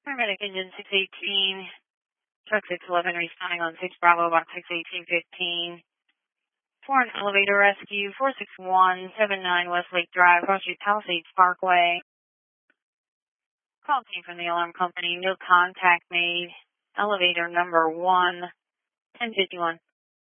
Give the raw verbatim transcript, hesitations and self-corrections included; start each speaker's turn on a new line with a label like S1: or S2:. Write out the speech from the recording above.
S1: Paramedic engine six eighteen, truck six eleven responding on six Bravo, box six eighteen fifteen. For an elevator rescue, four six one seven nine Westlake Drive, Cross Street Palisades Parkway. Call came from the alarm company, no contact made. Elevator number one, ten fifty-one.